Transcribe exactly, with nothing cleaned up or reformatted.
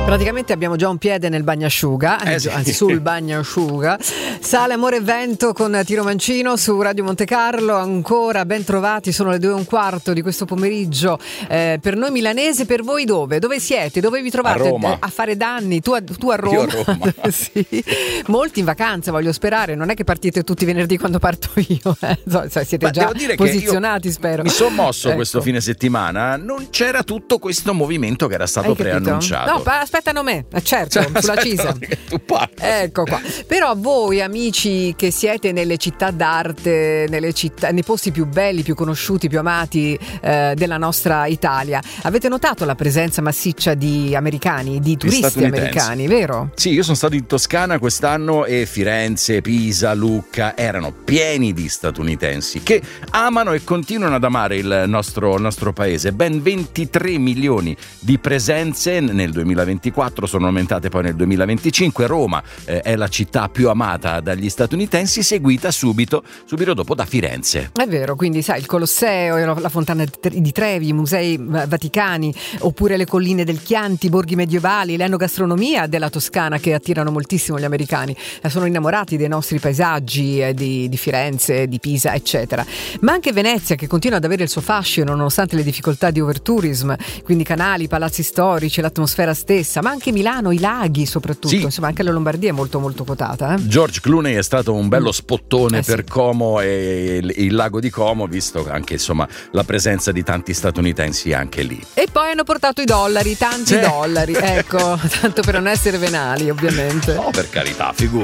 Praticamente abbiamo già un piede nel bagnasciuga, eh sì. anzi sul bagnasciuga. Sale Amore e Vento con Tiro Mancino su Radio Monte Carlo. Ancora ben trovati, sono le due e un quarto di questo pomeriggio. Eh, per noi milanese, per voi dove? Dove siete? Dove vi trovate? A Roma. A fare danni? Tu a, tu a Roma? Io a Roma. Sì. Molti in vacanza, voglio sperare. Non è che partite tutti venerdì quando parto io. Eh. So, siete Ma già devo dire posizionati, che io spero. Mi sono mosso ecco. questo fine settimana. Non c'era tutto questo movimento che era stato Hai capito? preannunciato. No, pa- aspettano me, eh, certo, Cioè, sulla aspetta, Cisa. che tu parli. Ecco qua. Però voi amici che siete nelle città d'arte, nelle città, nei posti più belli, più conosciuti, più amati eh, della nostra Italia, avete notato la presenza massiccia di americani, di turisti americani, vero? Sì, io sono stato in Toscana quest'anno e Firenze, Pisa, Lucca erano pieni di statunitensi che amano e continuano ad amare il nostro, il nostro paese. Ben ventitré milioni di presenze nel duemilaventiquattro, sono aumentate poi nel duemilaventicinque. Roma eh, è la città più amata dagli statunitensi, seguita subito, subito dopo da Firenze. È vero, quindi sai, il Colosseo, la Fontana di Trevi, i musei vaticani, oppure le colline del Chianti, i borghi medievali, l'enogastronomia della Toscana che attirano moltissimo gli americani. Sono innamorati dei nostri paesaggi, eh, di, di Firenze, di Pisa, eccetera. Ma anche Venezia, che continua ad avere il suo fascino nonostante le difficoltà di overtourism, quindi canali, palazzi storici, l'atmosfera stessa, ma anche Milano, i laghi soprattutto, sì. Insomma anche la Lombardia è molto molto quotata. Eh? George Clooney è stato un bello spottone eh per sì. Como e il, il lago di Como, visto anche insomma la presenza di tanti statunitensi anche lì. E poi hanno portato i dollari, tanti sì. dollari, ecco, tanto per non essere venali ovviamente. No, per carità, figura.